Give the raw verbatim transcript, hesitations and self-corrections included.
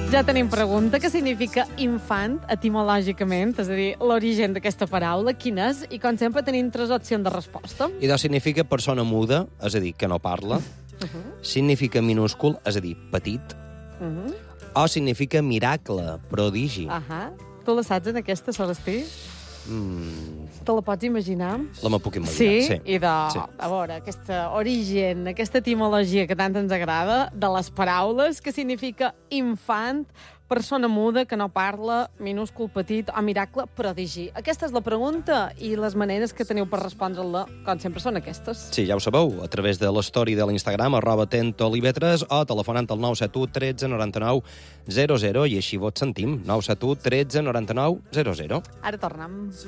Ja tenim pregunta. Què significa infant, etimològicament? És a dir, l'origen d'aquesta paraula, quin és? I, com sempre, tenim tres opcions de resposta. Idò significa persona muda, és a dir, que no parla. Uh -huh. Significa minúscul, és a dir, petit. Uh -huh. O significa miracle, prodigi. Uh -huh. Tu la saps, en aquesta, Celestí? Mm, Te la pots imaginar? la me puc imaginar, Sí? sí. I de, Sí. a veure, aquesta origen, aquesta etimologia que tant ens agrada, de les paraules, que significa infant, persona muda, que no parla, minúscul, petit, o miracle, prodigi. Aquesta és la pregunta, i les maneres que teniu per respondre-la, com sempre, són aquestes. Sí, ja ho sabeu, a través de l'story de l'Instagram, arroba tentolivetres, o telefonant al nou set u tretze noranta-nou zero zero, i així vos sentim, nou set u tretze noranta-nou zero zero. Ara tornem.